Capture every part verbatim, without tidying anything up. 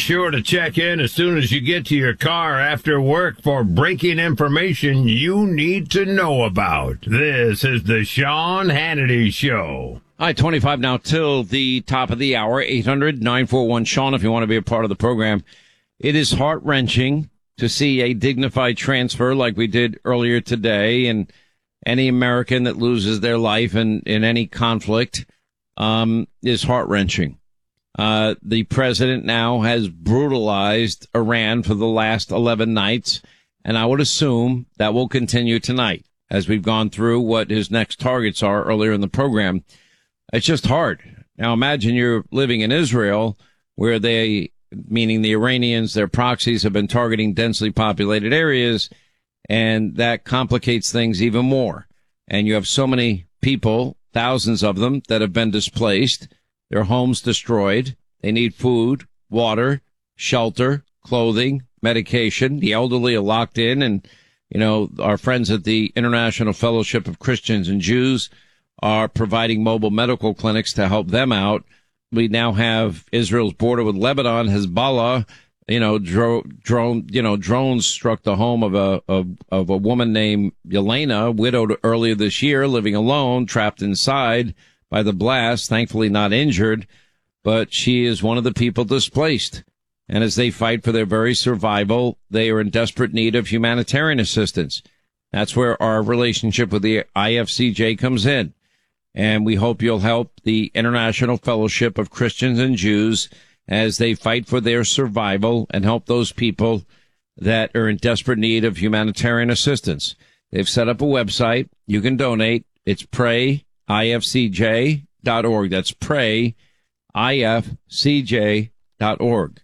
sure to check in as soon as you get to your car after work for breaking information you need to know about. This is the Sean Hannity Show. All right, twenty-five now till the top of the hour. eight hundred nine four one Sean if you want to be a part of the program. It is heart-wrenching to see a dignified transfer like we did earlier today, and any American that loses their life in, in any conflict um, is heart-wrenching. Uh, the president now has brutalized Iran for the last eleven nights, and I would assume that will continue tonight as we've gone through what his next targets are earlier in the program. It's just hard. Now imagine you're living in Israel where they, meaning the Iranians, their proxies have been targeting densely populated areas, and that complicates things even more. And you have so many people, thousands of them, that have been displaced, their homes destroyed. They need food, water, shelter, clothing, medication. The elderly are locked in, and, you know, our friends at the International Fellowship of Christians and Jews are providing mobile medical clinics to help them out. We now have Israel's border with Lebanon, Hezbollah, you know, dro- drone, you know, drones struck the home of a, of, of a woman named Yelena, widowed earlier this year, living alone, trapped inside by the blast, thankfully not injured, but she is one of the people displaced. And as they fight for their very survival, they are in desperate need of humanitarian assistance. That's where our relationship with the I F C J comes in. And we hope you'll help the International Fellowship of Christians and Jews as they fight for their survival and help those people that are in desperate need of humanitarian assistance. They've set up a website. You can donate. It's pray I F C J dot org. That's pray I F C J dot org.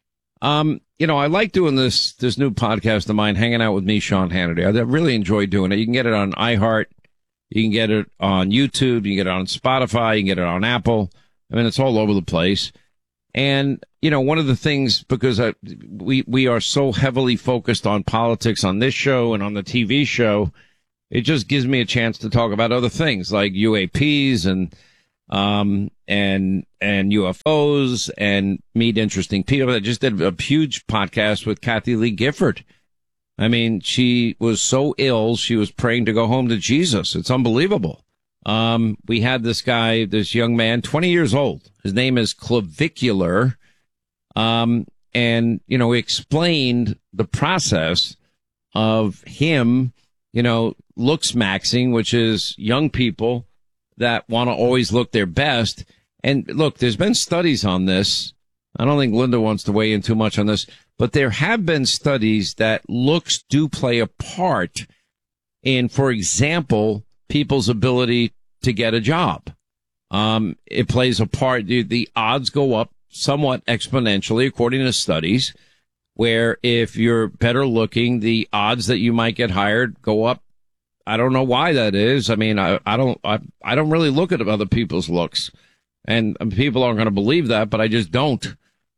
Um, you know, I like doing this, this new podcast of mine, Hanging Out with Me, Sean Hannity. I really enjoy doing it. You can get it on iHeart. You can get it on YouTube. You can get it on Spotify. You can get it on Apple. I mean, it's all over the place. And, you know, one of the things, because I, we, we are so heavily focused on politics on this show and on the T V show, it just gives me a chance to talk about other things like U A Ps and, um, and, and U F Os and meet interesting people. I just did a huge podcast with Kathy Lee Gifford. I mean, she was so ill, she was praying to go home to Jesus. It's unbelievable. Um, we had this guy, this young man, twenty years old. His name is Clavicular. Um, and, you know, we explained the process of him, you know, looks maxing, which is young people that want to always look their best. And look, there's been studies on this. I don't think Linda wants to weigh in too much on this, but there have been studies that looks do play a part in, for example, people's ability to get a job. Um, it plays a part. The, the odds go up somewhat exponentially, according to studies, where if you're better looking, the odds that you might get hired go up. I don't know why that is. I mean, I, I don't, I, I don't really look at other people's looks, and people aren't going to believe that, but I just don't.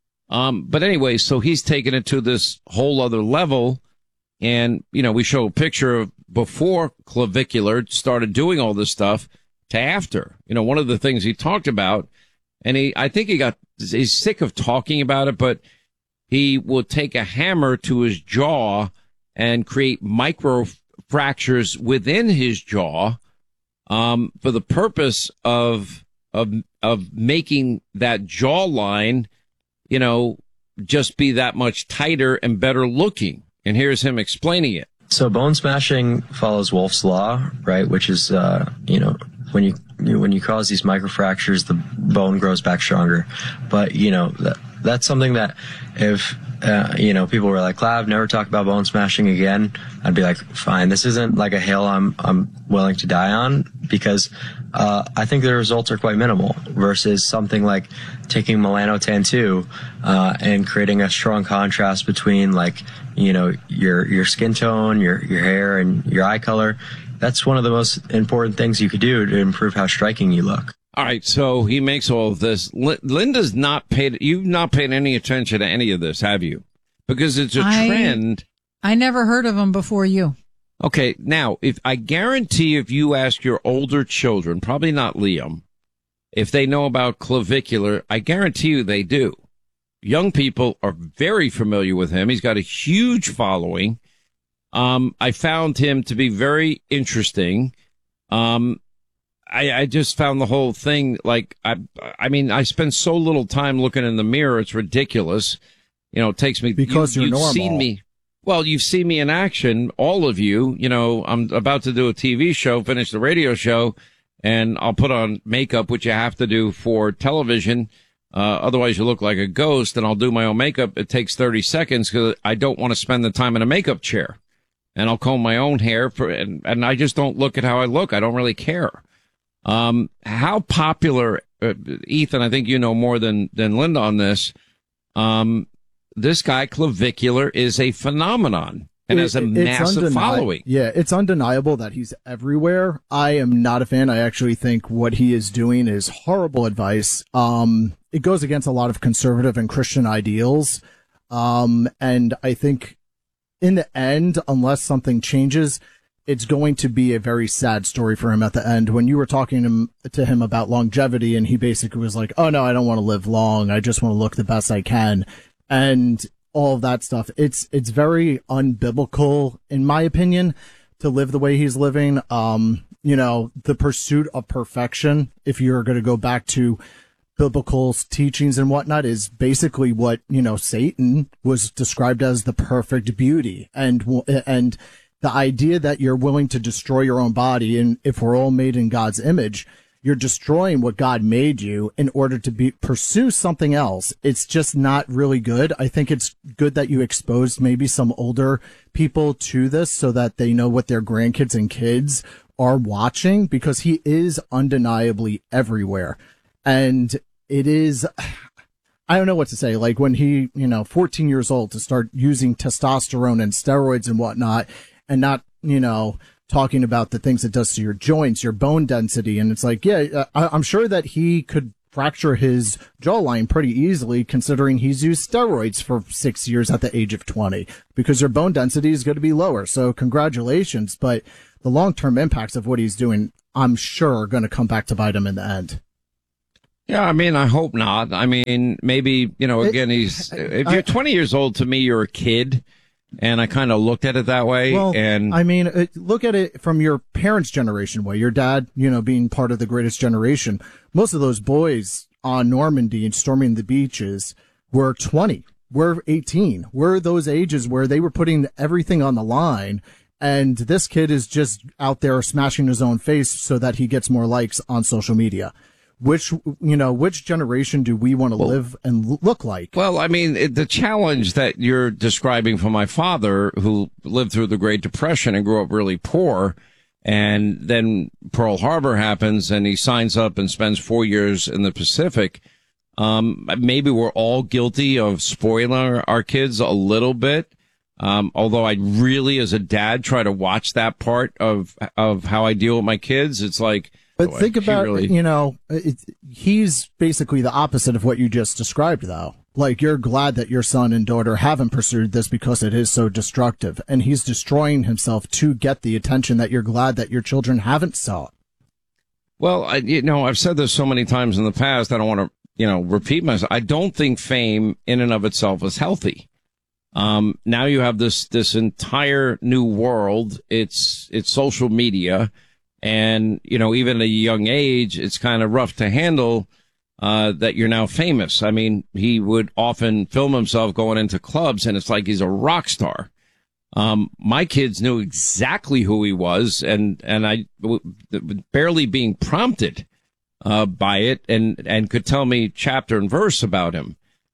Um, but anyway, so he's taken it to this whole other level. And, you know, we show a picture of before Clavicular started doing all this stuff to after. You know, one of the things he talked about, and he, I think he got, he's sick of talking about it, but he will take a hammer to his jaw and create micro fractures within his jaw, um, for the purpose of, of, of making that jawline, you know, just be that much tighter and better looking. And here's him explaining it. So bone smashing follows Wolff's Law, right? Which is, uh, you know, when you, you when you cause these microfractures, the bone grows back stronger. But, you know, that, that's something that if, uh, you know, people were like, Clav, never talk about bone smashing again, I'd be like, fine, this isn't like a hill I'm, I'm willing to die on, because, uh, I think the results are quite minimal versus something like taking melanotan two, uh, and creating a strong contrast between, like, you know, your, your skin tone, your, your hair and your eye color. That's one of the most important things you could do to improve how striking you look. All right, so he makes all of this. L- Linda's not paid. You've not paid any attention to any of this, have you? Because it's a I, trend. I never heard of him before you. Okay, now, if I guarantee if you ask your older children, probably not Liam, if they know about Clavicular, I guarantee you they do. young people are very familiar with him. He's got a huge following. Um, I found him to be very interesting. Um, I, I just found the whole thing like, I, I mean, I spend so little time looking in the mirror. It's ridiculous. You know, it takes me because you, you're you've normal. Seen me. Well, you've seen me in action, all of you. You know, I'm about to do a T V show, finish the radio show, and I'll put on makeup, which you have to do for television. Uh, otherwise you look like a ghost, and I'll do my own makeup. It takes thirty seconds because I don't want to spend the time in a makeup chair. And I'll comb my own hair for, and, and I just don't look at how I look. I don't really care. Um, how popular, uh, Ethan, I think you know more than, than Linda on this. Um, this guy, Clavicular, is a phenomenon and It- has a it's massive undeni- following. Yeah, it's undeniable that he's everywhere. I am not a fan. I actually think what he is doing is horrible advice. Um, it goes against a lot of conservative and Christian ideals. Um, and I think in the end, unless something changes, it's going to be a very sad story for him at the end. When you were talking to him, to him about longevity, and he basically was like, oh no, I don't want to live long. I just want to look the best I can. And all of that stuff. It's, it's very unbiblical, in my opinion, to live the way he's living. Um, you know, the pursuit of perfection, if you're going to go back to biblical teachings and whatnot, is basically what, you know, Satan was described as the perfect beauty. And, and the idea that you're willing to destroy your own body, and if we're all made in God's image, you're destroying what God made you in order to be pursue something else. It's just not really good. I think it's good that you exposed maybe some older people to this so that they know what their grandkids and kids are watching, because he is undeniably everywhere. And it is, I don't know what to say. Like when he, you know, fourteen years old, to start using testosterone and steroids and whatnot, and not, you know, talking about the things it does to your joints, your bone density. And it's like, yeah, I, I'm sure that he could fracture his jawline pretty easily, considering he's used steroids for six years at the age of twenty, because your bone density is going to be lower. So congratulations. But the long-term impacts of what he's doing, I'm sure, are going to come back to bite him in the end. Yeah, I mean, I hope not. I mean, maybe, you know, again, he's, if you're twenty years old, to me, you're a kid. And I kind of looked at it that way. Well, and I mean, uh, look at it from your parents' generation way. Your dad, you know, being part of the greatest generation. Most of those boys on Normandy and storming the beaches were twenty. We're eighteen. We're those ages where they were putting everything on the line. And this kid is just out there smashing his own face so that he gets more likes on social media. Which, you know, which generation do we want to well, live and l- look like? Well, I mean, it, the challenge that you're describing for my father, who lived through the Great Depression and grew up really poor, and then Pearl Harbor happens and he signs up and spends four years in the Pacific. Um, maybe we're all guilty of spoiling our kids a little bit. Um, although I really, as a dad, try to watch that part of, of how I deal with my kids. It's like, But think about, really... you know, it, he's basically the opposite of what you just described, though. Like, you're glad that your son and daughter haven't pursued this because it is so destructive. And he's destroying himself to get the attention that you're glad that your children haven't sought. Well, I, you know, I've said this so many times in the past, I don't want to, you know, repeat myself. I don't think fame in and of itself is healthy. Um, now you have this, this entire new world. It's, it's social media. And, you know, even at a young age, it's kind of rough to handle, uh, that you're now famous. I mean, he would often film himself going into clubs and it's like he's a rock star. Um, my kids knew exactly who he was, and, and I barely being prompted, uh, by it, and, and could tell me chapter and verse about him.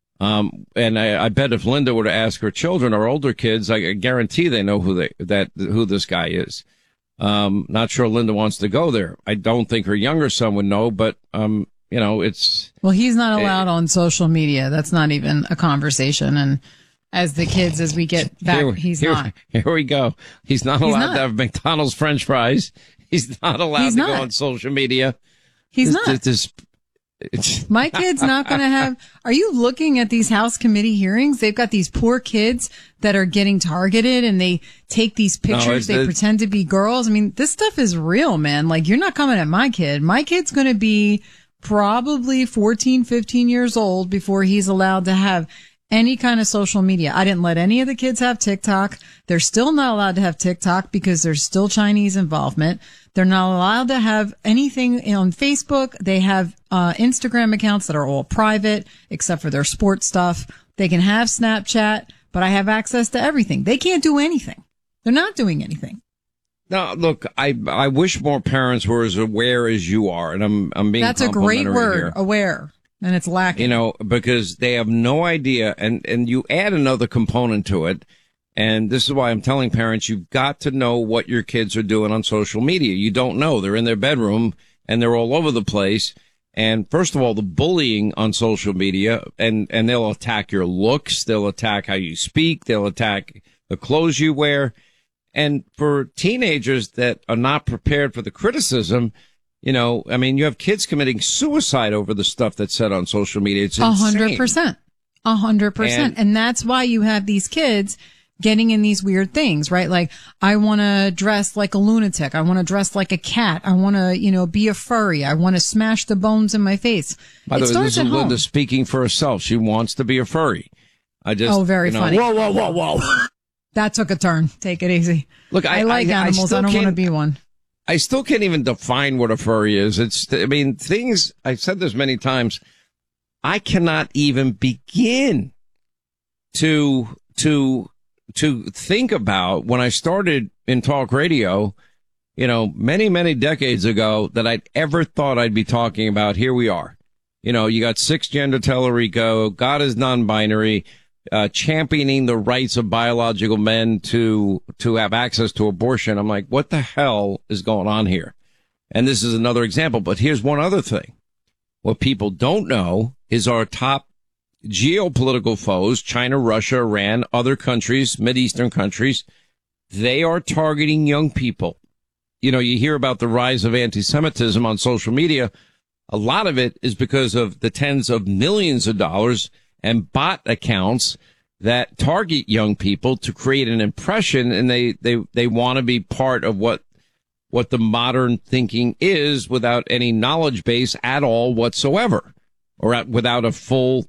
Um, and I, I bet if Linda were to ask her children or older kids, I guarantee they know who they, that, who this guy is. Um, not sure Linda wants to go there. I don't think her younger son would know, but, um, you know, it's. Well, he's not allowed uh, on social media. That's not even a conversation. And as the kids, as we get back, here, he's here, not. Here we go. He's not he's allowed not. to have McDonald's French fries. He's not allowed he's to not. go on social media. He's this, not. This, this, My kid's not going to have. Are you looking at these House committee hearings? They've got these poor kids that are getting targeted, and they take these pictures. No, they pretend to be girls. I mean, this stuff is real, man. Like, you're not coming at my kid. My kid's going to be probably fourteen, fifteen years old before he's allowed to have any kind of social media. I didn't let any of the kids have TikTok. They're still not allowed to have TikTok because there's still Chinese involvement. They're not allowed to have anything on Facebook. They have uh, Instagram accounts that are all private except for their sports stuff. They can have Snapchat, but I have access to everything. They can't do anything. They're not doing anything. No, look, I I wish more parents were as aware as you are, and I'm I'm being That's a great word, here. aware, and it's lacking. You know, because they have no idea, and and you add another component to it, and this is why I'm telling parents you've got to know what your kids are doing on social media. You don't know; they're in their bedroom and they're all over the place. And first of all, the bullying on social media, and and they'll attack your looks, they'll attack how you speak, they'll attack the clothes you wear. And for teenagers that are not prepared for the criticism, you know, I mean, you have kids committing suicide over the stuff that's said on social media. It's A insane. hundred percent. A hundred percent. And that's why you have these kids getting in these weird things, right? Like, I want to dress like a lunatic. I want to dress like a cat. I want to, you know, be a furry. I want to smash the bones in my face. By the it way, starts this is at home. Linda speaking for herself. She wants to be a furry. I just, Oh, very you know, funny. Whoa, whoa, whoa, whoa. That took a turn. Take it easy. Look, I, I like I, animals. I, I still don't want to can't- be one. I still can't even define what a furry is. It's, I mean, things, I've said this many times. I cannot even begin to, to, to think about when I started in talk radio, you know, many, many decades ago that I'd ever thought I'd be talking about. Here we are. You know, you got six gender Tellerico, God is non-binary, uh, championing the rights of biological men to, to have access to abortion. I'm like, what the hell is going on here? And this is another example, but here's one other thing. What people don't know is our top geopolitical foes, China, Russia, Iran, other countries, Mideastern countries, they are targeting young people. You know, you hear about the rise of anti-Semitism on social media. A lot of it is because of the tens of millions of dollars and bot accounts that target young people to create an impression, and they, they, they want to be part of what, what the modern thinking is without any knowledge base at all whatsoever, or at, without a full